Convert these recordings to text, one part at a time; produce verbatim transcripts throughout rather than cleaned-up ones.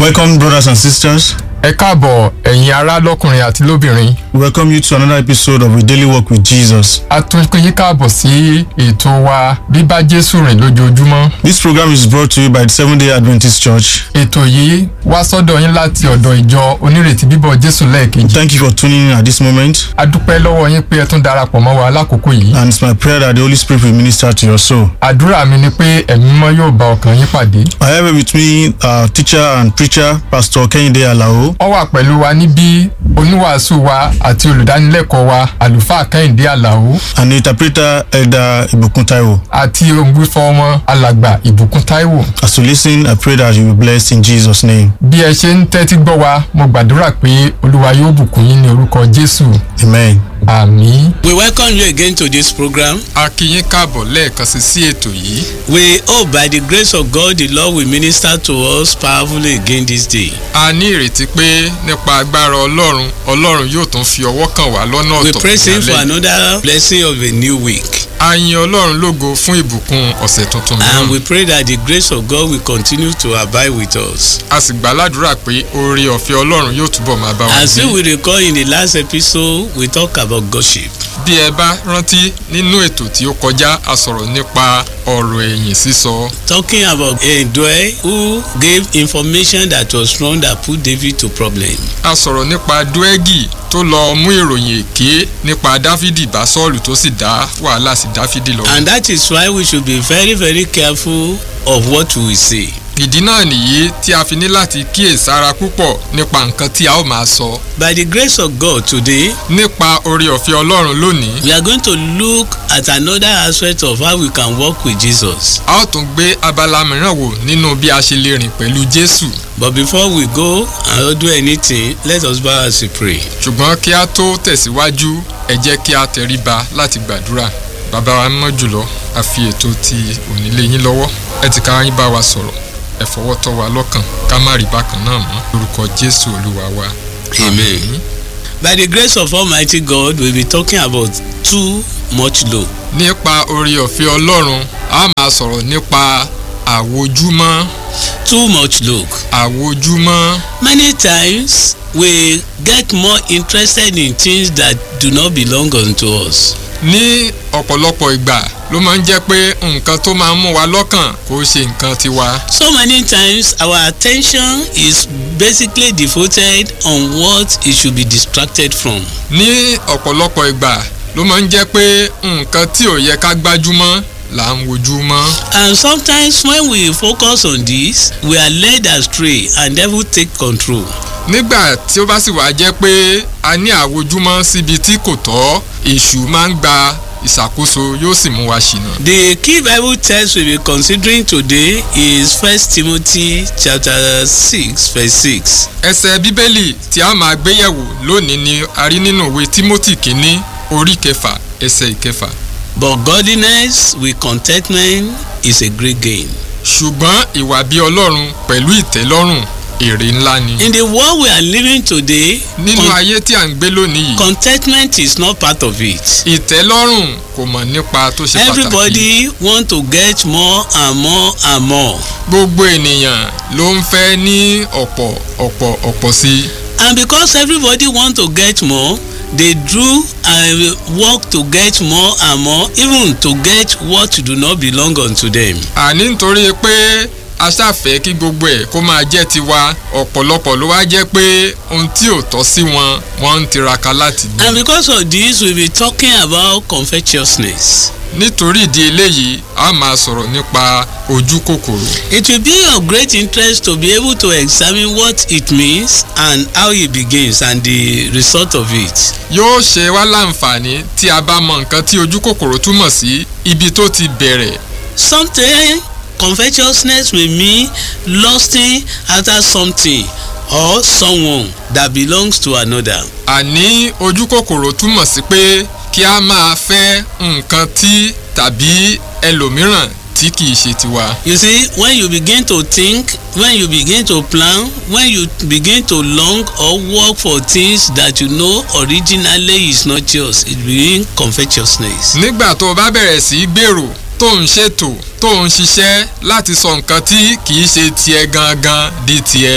Welcome, brothers and sisters. Ẹ káàbọ̀ ẹ̀yin ará lọ́kùnrin àti lóbìnrin. We welcome you to another episode of A Daily Walk with Jesus. A tún pé yín káàbọ̀ sí ètò wa bíbá Jésù rìn lójoojúmọ́. This program is brought to you by the Seventh-day Adventist Church. Ètò yìí wá sọ́dọ̀ yín láti ọ̀dọ̀ ìjọ onírètí bíbọ̀ Jésù lẹ́ẹ̀kejì. Thank you for tuning in at this moment. A dúpẹ́ lọ́wọ́ yín pé ẹ tún darapọ̀ mọ́ wa lákòókò yìí. And it's my prayer that the Holy Spirit will minister to your soul. Àdúrà mi ni pé ẹ̀mí mímọ́ yóò bá ọkàn yín pàdé. I have with me our teacher and preacher, Pastor Kehinde Alao. Ó wà pẹ̀lú wa níbí oníwàásù wa àti olùdánilẹ́kọ̀ọ́ wa àlùfáà Kehinde Alao. And the interpreter, Elder Ibukun Taiwo. Àti ògbúfọ́ wọn alàgbà Ìbùkún Táíwò. As you listen, I pray that you will be blessed in Jesus' name. Bí ẹ ṣe ń tẹ́tí gbọ́ wa, mo gbàdúrà pé Olúwa yóò bùkún yín ní orúkọ Jésù. Amen. Àmín. We welcome you again to this program. A kí yín káàbọ̀ lẹ́ẹ̀kan sí sí ètò yìí. We hope by the grace of God the Lord will minister to us powerfully again this day. A ní ìrètí pé nípa agbára Ọlọ́run, Ọlọ́run yóò tún fi ọwọ́ kàn wá lọ́nà ọ̀tọ̀. We praise him for another blessing of a new week. A yin Ọlọ́run lógo fún ìbùkún ọ̀sẹ̀ tuntun mìíràn. And we pray that the grace of God will continue to abide with us. A sì gbàládùra pé oore ọ̀fẹ́ Ọlọ́run yóò túbọ̀ máa bá wa gbé. As we recall in the last episode, we talk about gossip. Bí ẹ bá rántí nínú ètò tí ó kọjá, a sọ̀rọ̀ nípa ọ̀rọ̀ ẹ̀yìn sísọ. Talking about Doeg who gave information that was wrong that put David to problem. A sọ̀rọ̀ nípa Dóẹ́gì tó lọ mú ìròyìn èké nípa Dáfídì bá Sọ́ọ̀lù tó sì dá wàhálà sí Dáfídì lọ. And that is why we should be very very careful of what we say. Ìdí náà nìyí tí a fi ní láti kíyèsára púpọ̀ nípa nǹkan tí a ó máa sọ. By the grace of God today, nípa oore ọ̀fẹ́ Ọlọ́run lónìí, we are going to look at another aspect of how we can walk with Jesus. a ó tún gbé abala mìíràn wò nínú bí a ṣe lè rìn pẹ̀lú Jésù. But before we go and do anything, let us bow as we pray. Ṣùgbọ́n kí a tó tẹ̀síwájú, ẹ jẹ́ kí a tẹríba láti gbàdúrà. Bàbá wa mọ́ jùlọ, a fi ètò ti òní lé yín lọ́wọ́. Ẹ ti ká yín bá wa sọ̀rọ̀. Ẹ fọwọ́ tọ́ wa lọ́kàn ká má rí bákan náà mọ́ lórúkọ Jésù Olúwa wa. Amen. By the grace of Almighty God, we will be talking about too much low. Nípa oore ọ̀fẹ́ Ọlọ́run, a máa sọ̀rọ̀ nípa àwojúmọ́. Too much look. Àwojúmọ́. Many times we get more interested in things that do not belong unto us. Ní ọ̀pọ̀lọpọ̀ ìgbà ló máa ń jẹ́ pé nǹkan tó máa ń mú wa lọ́kàn kò ṣe nǹkan tiwa. So many times our attention is basically devoted on what it should be distracted from. Ní ọ̀pọ̀lọpọ̀ ìgbà ló máa ń jẹ́ pé nǹkan tí ò yẹ ká gbájúmọ́ là ń wojú mọ́. And sometimes when we focus on this, we are led astray and devil take control. Nígbà tí ó bá sì wá jẹ́ pé a ní àwojúmọ́ síbi tí kò tọ́, èṣù máa ń gba ìṣàkóso yóò sì mú wa ṣìnà. The key Bible text we will be considering today is First Timothy chapter six verse six. Ẹsẹ̀ Bíbélì tí a máa gbéyẹ̀wò lónìí ni a rí nínú ìwé Tímótì kínní orí kẹfà ẹsẹ̀ ìkẹfà. But godliness with contentment is a great gain. Ṣùgbọ́n ìwà bí Ọlọ́run pẹ̀lú ìtẹ́lọ́rùn èrè ńlá ni. In the world we are living today, nínú ayé tí à ń gbé lónìí yìí, contentment is not part of it. ìtẹ́lọ́rùn kò mọ̀ nípa tó ṣe pàtàkì. Everybody want to get more and more and more. Gbogbo ènìyàn ló ń fẹ́ ní ọ̀pọ̀ ọ̀pọ̀ ọ̀pọ̀ sí. And because everybody want to get more, they do and work to get more and more, even to get what do not belong unto them. Àní nítorí pé a ṣàfẹ́ kí gbogbo ẹ̀ kó máa jẹ́ tiwa, ọ̀pọ̀lọpọ̀ ló wá jẹ́ pé ohun tí ò tọ́ sí wọn wọ́n ń tiraka láti ní. And because of this we be talking about covetousness. Nítorí ìdí eléyìí a máa sọ̀rọ̀ nípa ojú kòkòrò. It will be of great interest to be able to examine what it means and how it begins and the result of it. Yóò ṣe wá láǹfààní tí a bá mọ nǹkan tí ojú kòkòrò túmọ̀ sí, ibi tó ti bẹ̀rẹ̀. Sometimes covetousness may mean lusting after something or someone that belongs to another. Àní ojú kòkòrò túmọ̀ sí pé kí a máa fẹ́ nǹkan tí tàbí ẹlòmíràn tí kìí ṣe tiwa. You see, when you begin to think, when you begin to plan, when you begin to long or work for things that you know originally is not yours, it begins covetousness. Nígbà tó o bá bẹ̀rẹ̀ sí í gbèrò tó ń ṣètò tó ń ṣiṣẹ́ láti sọ nǹkan tí kìí ṣe tiẹ̀ gangan di tiẹ̀,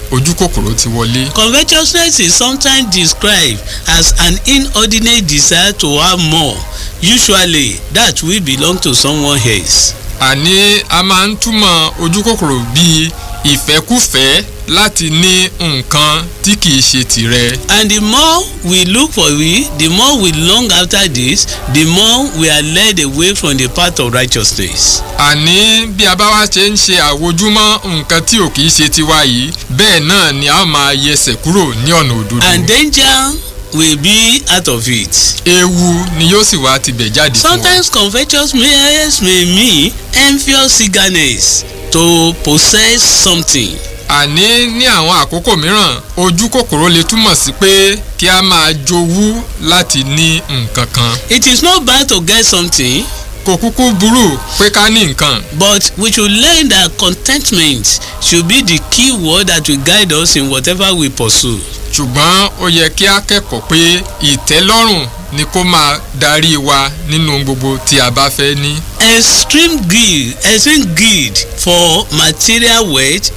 ojú kòkòrò ti wọlé. Covetousness is sometimes described as an inordinate desire to have more, usually that will belong to someone else. àní a máa ń túmọ̀ ojú kòkòrò bíi ìfẹ́kúfẹ̀ẹ́ láti ní nǹkan tí kìí ṣe tìrẹ. And the more we look for it, the more we long after this, the more we are led away from the path of righteousness. àní bí a bá wá ṣe ń ṣe àwojúmọ́ nǹkan tí ò kìí ṣe tiwa yìí bẹ́ẹ̀ náà ni a máa yẹsẹ̀ kúrò ní ọ̀nà òdodo. And danger will be out of it. ewu ni yóò sì wá tibẹ̀ jáde fún wa. Sometimes covetousness may mean envious eagerness to possess something. àní ní àwọn àkókò mìíràn ojú kòkòrò lè túmọ̀ sí pé kí a máa jowú láti ní nǹkan kan. It is not bad to get something, kò kúkú burú pé ká ní nǹkan. but we should learn that contentment should be the key word that will guide us in whatever we pursue. ṣùgbọ́n ó yẹ kí a kẹ́kọ̀ọ́ pé ìtẹ́lọ́rùn ni kó máa darí wa nínú gbogbo tí a bá fẹ́ ní. Extreme greed, extreme greed for material wealth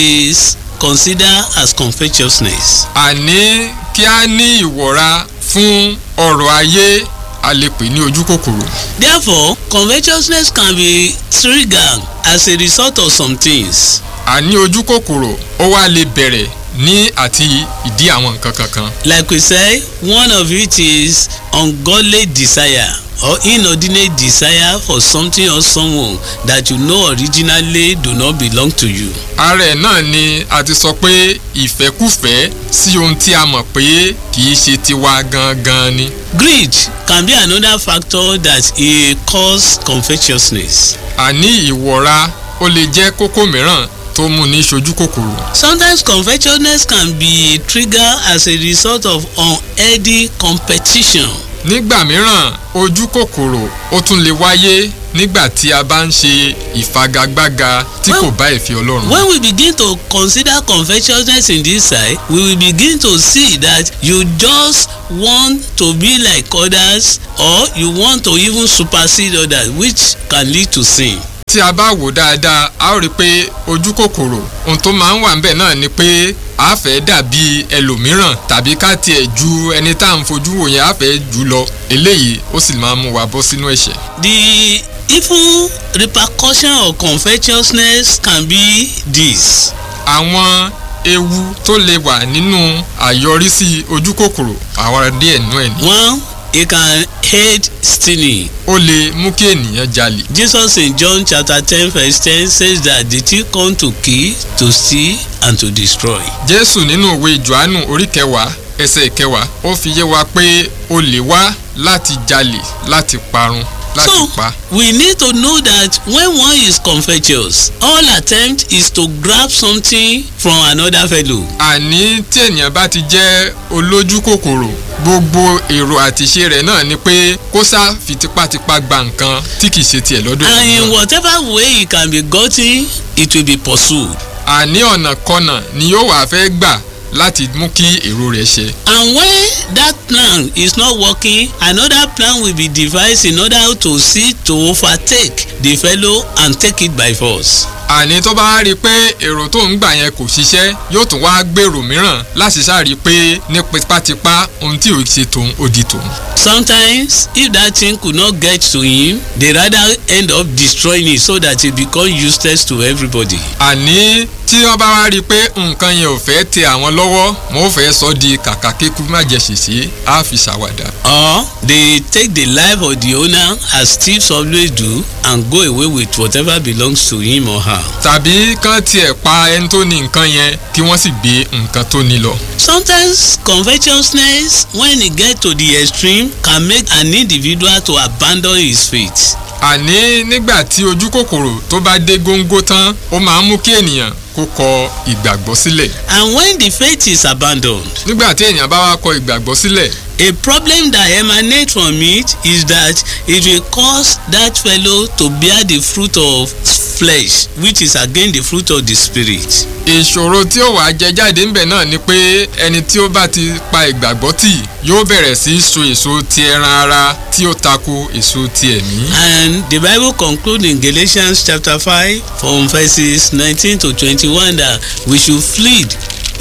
is considered as covetousness. àní kí a ní ìwọra fún ọrọ̀ ayé a lè pè ní ojú kòkòrò. Therefore, covetousness can be triggered as a result of some things. àní ojú kòkòrò ó wá lè bẹ̀rẹ̀ ní àti ìdí àwọn nǹkan kankan. Like we say, one of it is ungodly desire or inordinate desire for something or someone that you know originally do not belong to you. ara ẹ̀ náà ni a ti sọ pé ìfẹ́kúfẹ̀ẹ́ sí ohun tí a mọ̀ pé kìí ṣe tiwa gangan ni. Greed can be another factor that e cause covetousness. àní ìwọra ó lè jẹ́ kókó mìíràn tó mú ní ṣojú kòkòrò. Sometimes covetousness can be triggered as a result of unhealthy competition. nígbà mìíràn ojú kòkòrò ó tún lè wáyé nígbà tí a bá ń ṣe ìfagagbága tí kò bá ìfẹ́ Ọlọ́run. When we begin to consider covetousness in this side, we will begin to see that you just want to be like others or you want to even supersede others, which can lead to sin. tí a bá wò dáadáa a ó rí i pé ojú kòkòrò ohun tó máa ń wà níbẹ̀ náà ni pé a fẹ́ dàbí ẹlòmíràn tàbí ká tiẹ̀ ju ẹni tá à ń fojú wò yẹn a fẹ́ jù lọ eléyìí ó sì máa mú wa bọ́ sínú ẹ̀ṣẹ̀. The evil repercussion of covetousness can be this. àwọn ewu tó lè wà nínú àyọrísí ojú kòkòrò àwọn díẹ̀ nú ẹ̀ ní. One, it can aid stealing. ó lè mú kí ènìyàn jalè. Jesus in John chapter ten verse ten says that the thief come to kill, to steal and to destroy. Jésù nínú ìwé Jòhánù orí kẹwàá ẹsẹ̀ kẹwàá ó fi yé wa pé olè wá láti jalè láti parun láti So pa. we need to know that when one is covetous, all attempt is to grab something from another fellow. àní tí ènìyàn bá ti jẹ́ olójú kòkòrò gbogbo èrò àti ìṣe rẹ̀ náà ni pé kó sá fi tipátipá gba nǹkan tí kìí ṣe tiẹ̀ lọ́dọ̀ And in ènìyàn. whatever way it can be gotten, it will be pursued. àní ọ̀nà kọnà ni yóò wá fẹ́ gbà láti mú kí èrò rẹ̀ ṣe. And when that plan is not working, another plan will be devised in order to see to overtake the fellow and take it by force. àní tó bá rí i pé èrò tó ń gbà yẹn kò ṣiṣẹ́ yóò tún wá gbèrò mìíràn láti ṣàrí pé ní tipátipá ohun tí ò ṣe tòun ó di tòun. Sometimes if that thing could not get to him, they rather end up destroying it so that it become useless to everybody. àní tí wọ́n bá wá rí i pé nǹkan yẹn ò fẹ́ tẹ àwọn lọ́wọ́ wọ́n ò fẹ́ sọ di kàkà kíkú má jẹ ṣèṣe á fi ṣàwàdà. Or they take the life of the owner as thieves always do and go away with whatever belongs to him or her. tàbí kán tiẹ̀ pa ẹni tó ní nǹkan yẹn kí wọ́n sì gbé nǹkan tó ní lọ. Sometimes covetousness, when it get to the extreme, can make an individual to abandon his faith. àní nígbà tí ojú kòkòrò tó bá dé góńgó tán ó máa ń mú kí ènìyàn kó kọ ìgbàgbọ́ sílẹ̀. And when the faith is abandoned, nígbà tí ènìyàn bá wá kọ ìgbàgbọ́ sílẹ̀ a problem that emanates from it is that it will cause that fellow to bear the fruit of flesh, which is again the fruit of the spirit. ìṣòro tí ó wàá jẹ jáde ńbẹ̀ náà ni pé ẹni tí ó bá ti pa ìgbàgbọ́ tì yóò bẹ̀rẹ̀ sí í so èso ti ẹran ara tí ó tako èso ti ẹ̀mí. And the Bible concludes in Galatians chapter five from verses nineteen to twenty-one that we should flee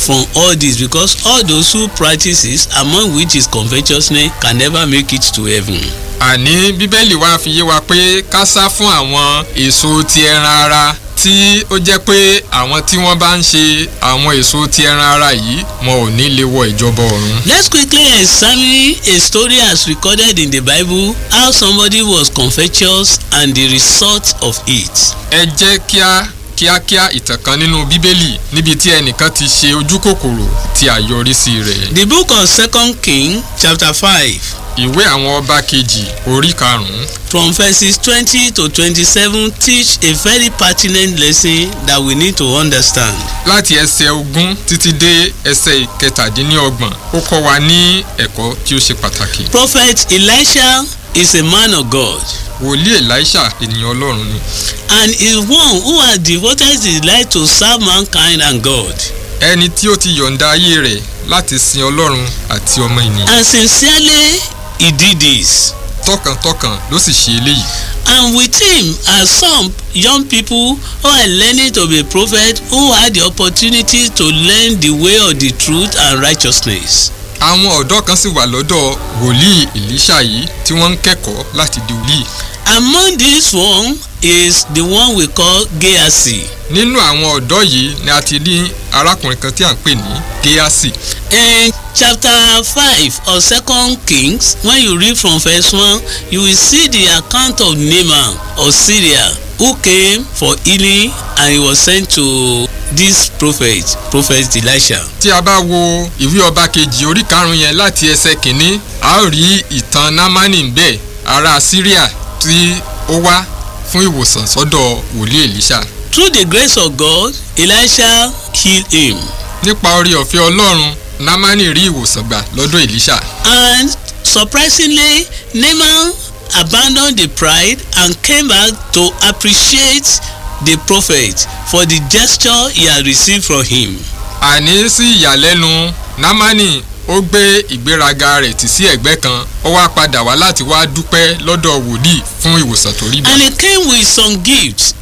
from all this, because all those who practice it, among which is covetousness, can never make it to heaven. àní bíbélì wa fi yé wa pé ká sá fún àwọn èso ti ẹran ara tí ó jẹ́ pé àwọn tí wọ́n bá ń ṣe àwọn èso ti ẹran ara yìí wọn ò ní lè wọ ìjọba ọ̀run. Let's quickly examine a story as recorded in the Bible, how somebody was covetous and the result of it. ẹ jẹ́ kí a kíákíá ìtàn kan nínú bíbélì níbi tí ẹnìkan ti ṣe ojú kòkòrò tí àyọrísí rẹ̀. The book of Second King chapter five. ìwé àwọn ọba kejì orí karùn-ún. From verses twenty to twenty-seven teach a very pertinent lesson that we need to understand. láti ẹsẹ̀ ogún títí dé ẹsẹ̀ ìkẹtàdínlọ́gbọ̀n ó kọ́ wa ní ẹ̀kọ́ tí ó ṣe pàtàkì. Prophet Elisha is a man of God. wòlíì Elisha ènìyàn Ọlọ́run ni. And is one who has devoted his life to serve mankind and God. ẹni tí ó ti yọ̀ǹda ayé rẹ̀ láti sin Ọlọ́run àti ọmọ ènìyàn. And sincerely he did this. tọkàntọkàn ló sì ṣe eléyìí. And with him are some young people who are learning to be a prophet, who had the opportunity to learn the way of the truth and righteousness. àwọn ọ̀dọ́ kan sì wà lọ́dọ̀ wòlíì Èlíṣà yìí tí wọ́n ń kẹ́kọ̀ọ́ láti di wòlíì. Among these one is the one we call Gehazi. nínú àwọn ọ̀dọ́ yìí ni a ti rí arákùnrin kan tí à ń pè ní Gehazi. In chapter five of Second Kings, when you read from verse one, you will see the account of Naaman of Syria, who came for healing and he was sent to this prophet, prophet Elisha. tí a bá wo ìwé ọba kejì orí karùn-ún yẹn láti ẹsẹ̀ kìíní a ó rí ìtàn Námánì bẹ́ẹ̀ ará Syria tí ó wá fún ìwòsàn sọ́dọ̀ wòlíì Èlíṣà. Through the grace of God, Elisha healed him. nípa orí ọ̀fẹ́ Ọlọ́run Námánì rí ìwòsàn gbà lọ́dọ̀ Èlíṣà. And surprisingly, Naaman abandoned the pride and came back to appreciate the prophet for the gesture he had received from him. àní sí ìyàlẹ́nu Námánì ó gbé ìgbéraga rẹ̀ tì sí ẹ̀gbẹ́ kan ó wá padà wá láti wá dúpẹ́ lọ́dọ̀ wòlíì fún ìwòsàn tó rí gbà. And he came with some gifts.